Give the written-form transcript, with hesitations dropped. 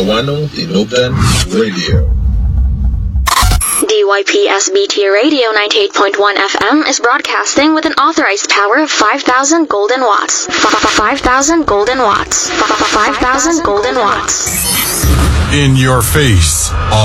Tawano Tinubdan Radio. DYPSBT Radio 98.1 FM is broadcasting with an authorized power of 5,000 golden watts. 5,000 golden watts. 5,000 golden watts. In your face.